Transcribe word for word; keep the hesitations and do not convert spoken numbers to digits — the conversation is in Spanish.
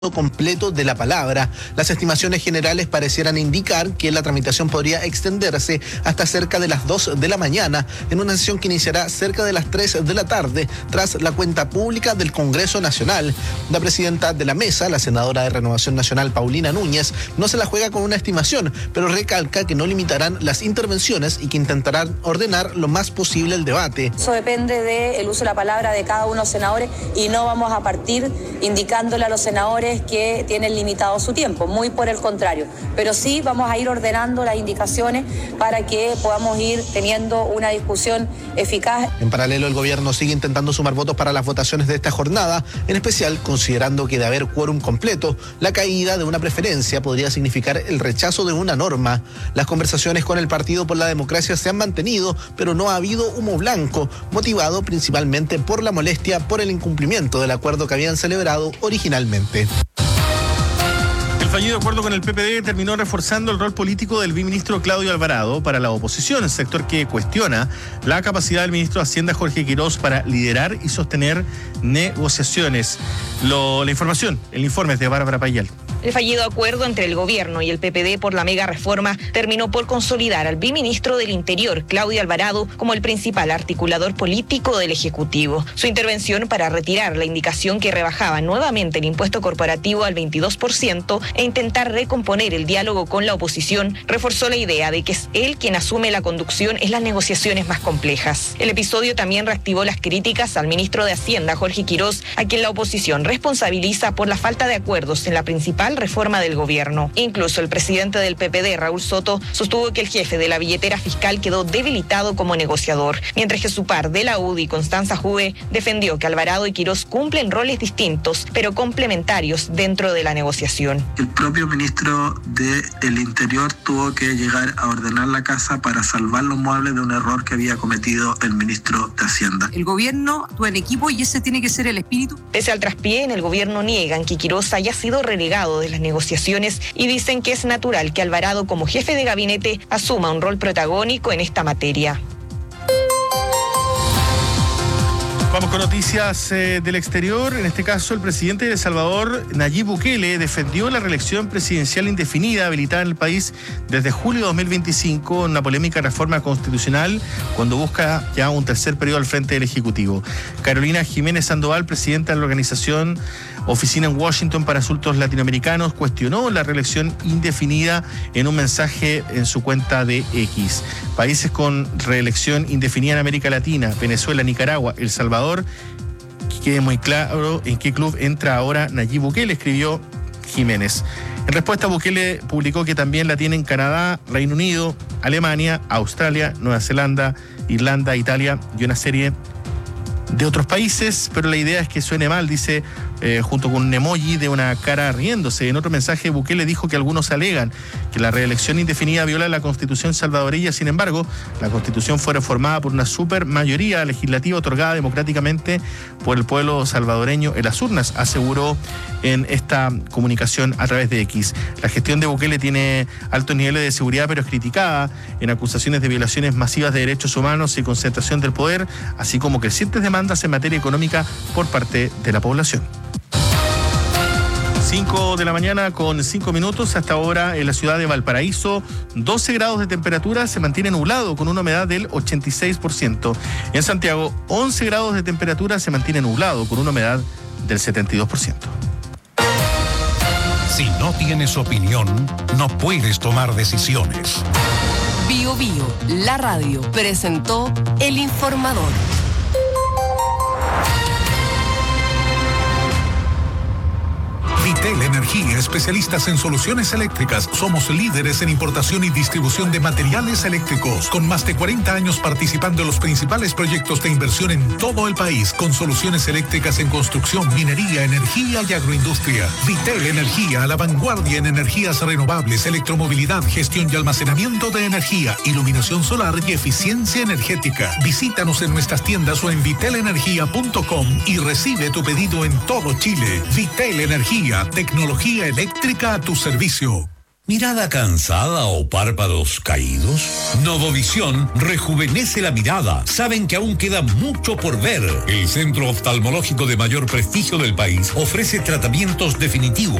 completo de la palabra. Las estimaciones generales parecieran indicar que la tramitación podría extenderse hasta cerca de las dos de la mañana, en una sesión que iniciará cerca de las tres de la tarde, tras la cuenta pública del Congreso Nacional. La presidenta de la mesa, la senadora de Renovación Nacional, Paulina Núñez, no se la juega con una estimación, pero recalca que no limitarán las intervenciones y que intentarán ordenar lo más posible el debate. Eso depende del uso de la palabra de cada uno de los senadores y no vamos a partir indicándole a los senadores que tienen limitado su tiempo, muy por el contrario, pero sí vamos a ir ordenando las indicaciones para que podamos ir teniendo una discusión eficaz. En paralelo, el gobierno sigue intentando sumar votos para las votaciones de esta jornada, en especial considerando que de haber quórum completo, la caída de una preferencia podría significar el rechazo de una norma. Las conversaciones con el Partido por la Democracia se han mantenido, pero no ha habido humo blanco, motivado principalmente por la molestia por el incumplimiento del acuerdo que habían celebrado originalmente. El fallido acuerdo con el P P D terminó reforzando el rol político del viceministro Claudio Alvarado para la oposición, sector que cuestiona la capacidad del ministro de Hacienda Jorge Quirós para liderar y sostener negociaciones. Lo, la información, el informe es de Bárbara Payal. El fallido acuerdo entre el gobierno y el P P D por la mega reforma terminó por consolidar al viceministro del Interior, Claudio Alvarado, como el principal articulador político del Ejecutivo. Su intervención para retirar la indicación que rebajaba nuevamente el impuesto corporativo al veintidós por ciento e intentar recomponer el diálogo con la oposición reforzó la idea de que es él quien asume la conducción en las negociaciones más complejas. El episodio también reactivó las críticas al ministro de Hacienda, Jorge Quirós, a quien la oposición responsabiliza por la falta de acuerdos en la principal reforma del gobierno. Incluso el presidente del P P D, Raúl Soto, sostuvo que el jefe de la billetera fiscal quedó debilitado como negociador, mientras que su par de la U D I, Constanza Juve, defendió que Alvarado y Quirós cumplen roles distintos, pero complementarios dentro de la negociación. El propio ministro del Interior tuvo que llegar a ordenar la casa para salvar los muebles de un error que había cometido el ministro de Hacienda. El gobierno actúa en equipo y ese tiene que ser el espíritu. Pese al traspié, en el gobierno niegan que Quirós haya sido relegado de las negociaciones y dicen que es natural que Alvarado, como jefe de gabinete, asuma un rol protagónico en esta materia. Vamos con noticias eh, del exterior. En este caso, el presidente de El Salvador, Nayib Bukele, defendió la reelección presidencial indefinida habilitada en el país desde julio de dos mil veinticinco en una polémica reforma constitucional cuando busca ya un tercer periodo al frente del Ejecutivo. Carolina Jiménez Sandoval, presidenta de la organización Oficina en Washington para Asuntos Latinoamericanos, cuestionó la reelección indefinida en un mensaje en su cuenta de X. Países con reelección indefinida en América Latina, Venezuela, Nicaragua, El Salvador, que quede muy claro en qué club entra ahora Nayib Bukele, escribió Jiménez. En respuesta, Bukele publicó que también la tienen Canadá, Reino Unido, Alemania, Australia, Nueva Zelanda, Irlanda, Italia y una serie de otros países, pero la idea es que suene mal, dice, eh, junto con un emoji de una cara riéndose. En otro mensaje, Bukele dijo que algunos alegan que la reelección indefinida viola la Constitución salvadoreña. Sin embargo, la Constitución fue reformada por una supermayoría legislativa otorgada democráticamente por el pueblo salvadoreño en las urnas, aseguró en esta comunicación a través de X. La gestión de Bukele tiene altos niveles de seguridad, pero es criticada en acusaciones de violaciones masivas de derechos humanos y concentración del poder, así como crecientes demandas en materia económica por parte de la población. cinco de la mañana con cinco minutos. Hasta ahora en la ciudad de Valparaíso, doce grados de temperatura, se mantiene nublado con una humedad del ochenta y seis por ciento. En Santiago, once grados de temperatura, se mantiene nublado con una humedad del setenta y dos por ciento. Si no tienes opinión, no puedes tomar decisiones. Bio Bio, la radio, presentó El Informador. Vitel Energía, especialistas en soluciones eléctricas. Somos líderes en importación y distribución de materiales eléctricos, con más de cuarenta años participando en los principales proyectos de inversión en todo el país, con soluciones eléctricas en construcción, minería, energía y agroindustria. Vitel Energía, a la vanguardia en energías renovables, electromovilidad, gestión y almacenamiento de energía, iluminación solar y eficiencia energética. Visítanos en nuestras tiendas o en vitel energía punto com y recibe tu pedido en todo Chile. Vitel Energía, tecnología eléctrica a tu servicio. ¿Mirada cansada o párpados caídos? Novovisión rejuvenece la mirada. Saben que aún queda mucho por ver. El centro oftalmológico de mayor prestigio del país ofrece tratamientos definitivos